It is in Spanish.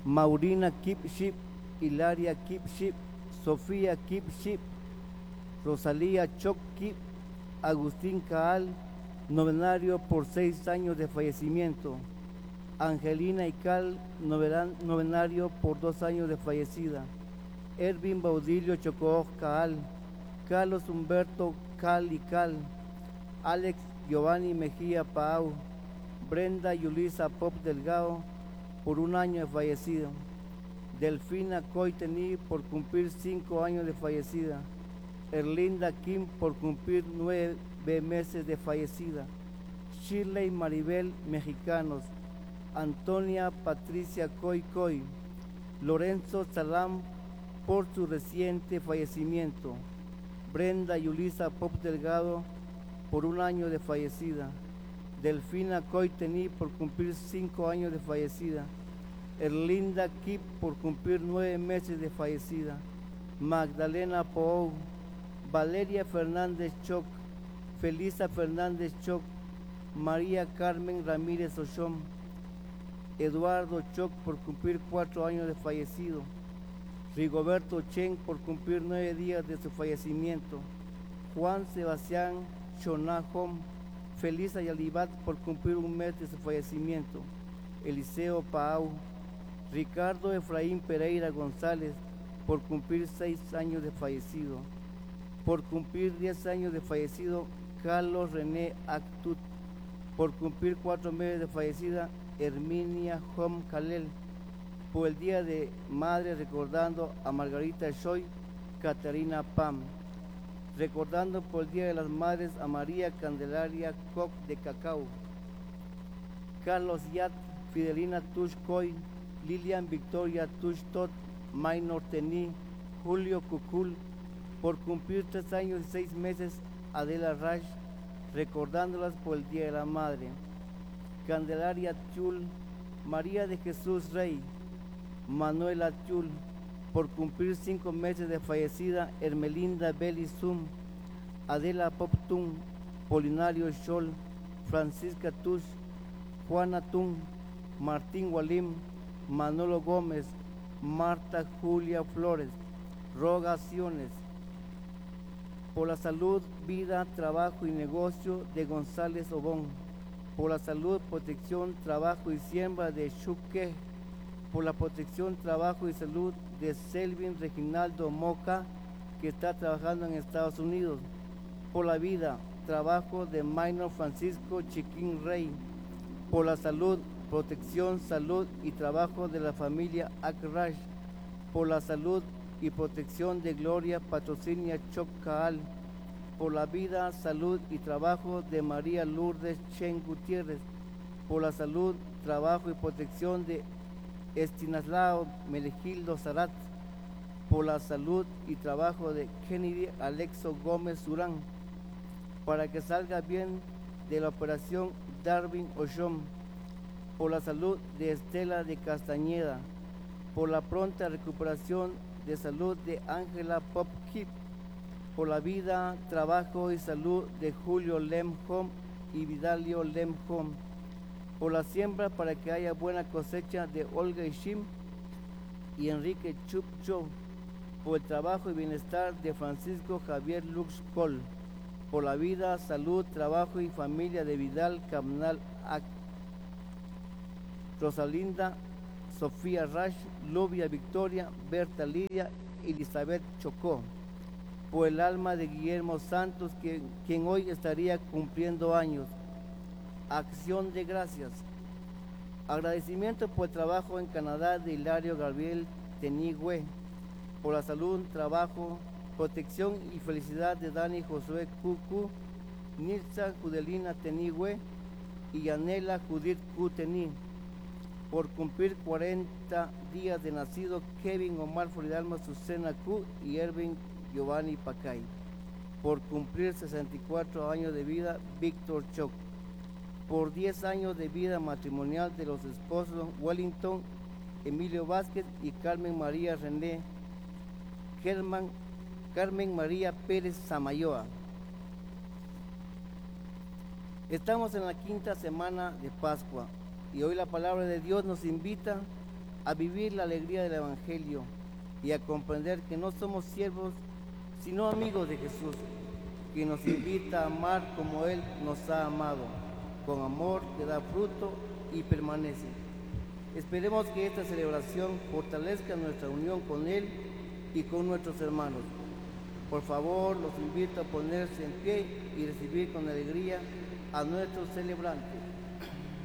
Maurina Kipship, Hilaria Kipship, Sofía Kipship, Rosalía Chokip, Agustín Caal, novenario por 6 años de fallecimiento. Angelina Ical, novenario por 2 años de fallecida. Ervin Baudilio Chocó Caal, Carlos Humberto Cal y Cal, Alex Giovanni Mejía Pau, Brenda Yulisa Pop Delgado, por 1 año de fallecido. Delfina Coitení, por cumplir 5 años de fallecida. Erlinda Kim, por cumplir 9 meses de fallecida. Shirley Maribel Mexicanos. Antonia Patricia Coy Coy. Lorenzo Salam, por su reciente fallecimiento. Brenda Yulisa Pop Delgado, por 1 año de fallecida. Delfina Coitení, por cumplir 5 años de fallecida. Erlinda Kip, por cumplir 9 meses de fallecida. Magdalena Pou, Valeria Fernández Choc, Felisa Fernández Choc, María Carmen Ramírez Ochón, Eduardo Choc, por cumplir 4 años de fallecido. Rigoberto Chen, por cumplir 9 días de su fallecimiento. Juan Sebastián Chonajom, Felisa Yalibat, por cumplir 1 mes de su fallecimiento. Eliseo Pau, Ricardo Efraín Pereira González, por cumplir 6 años de fallecido. Por cumplir 10 años de fallecido, Carlos René Actut. Por cumplir 4 meses de fallecida, Herminia Hom Kalel. Por el Día de Madre, recordando a Margarita Choi, Catarina Pam. Recordando por el Día de las Madres a María Candelaria Koch de Cacao. Carlos Yat, Fidelina Tush Coy, Lilian Victoria Tush Tot, Maynor Tení, Julio Cucul. Por cumplir 3 años y 6 meses, Adela Rash, recordándolas por el Día de la Madre. Candelaria Chul, María de Jesús Rey, Manuela Chul, por cumplir 5 meses de fallecida. Hermelinda Beli Zum, Adela Poptun, Polinario Scholl, Francisca Tush, Juana Tun, Martín Walim, Manolo Gómez, Marta Julia Flores. Rogaciones por la salud, vida, trabajo y negocio de González Obón. Por la salud, protección, trabajo y siembra de Chuque. Por la protección, trabajo y salud de Selvin Reginaldo Moca, que está trabajando en Estados Unidos. Por la vida, trabajo de Maynor Francisco Chiquín Rey. Por la salud, protección, salud y trabajo de la familia Akrash. Por la salud y protección de Gloria Patrocinia Chocaal. Por la vida, salud y trabajo de María Lourdes Chen Gutiérrez. Por la salud, trabajo y protección de Estinaslao Melegildo Zarat. Por la salud y trabajo de Kennedy Alexo Gómez Durán. Para que salga bien de la operación Darwin Oshom. Por la salud de Estela de Castañeda. Por la pronta recuperación de salud de Ángela Popkip. Por la vida, trabajo y salud de Julio Lemhom y Vidalio Lemhom. Por la siembra, para que haya buena cosecha de Olga Ishim y Enrique Chupcho. Por el trabajo y bienestar de Francisco Javier Lux Col. Por la vida, salud, trabajo y familia de Vidal Camnal Ac. Rosalinda Sofía Rash, Lubia Victoria, Berta Lidia, Elizabeth Chocó. Por el alma de Guillermo Santos, quien hoy estaría cumpliendo años. Acción de gracias. Agradecimiento por el trabajo en Canadá de Hilario Gabriel Tenigüe. Por la salud, trabajo, protección y felicidad de Dani Josué Cucu, Nilsa Judelina Tenigüe y Yanela Judith Q. Tení. Por cumplir 40 días de nacido, Kevin Omar Floridalma Susana Q y Erwin Giovanni Pacay. Por cumplir 64 años de vida, Víctor Choc. Por 10 años de vida matrimonial de los esposos Wellington, Emilio Vázquez y Carmen María René Carmen María Pérez Samayoa. Estamos en la 5ª semana de Pascua y hoy la palabra de Dios nos invita a vivir la alegría del Evangelio y a comprender que no somos siervos, sino amigos de Jesús, que nos invita a amar como Él nos ha amado, con amor que da fruto y permanece. Esperemos que esta celebración fortalezca nuestra unión con Él y con nuestros hermanos. Por favor, los invito a ponerse en pie y recibir con alegría a nuestros celebrantes.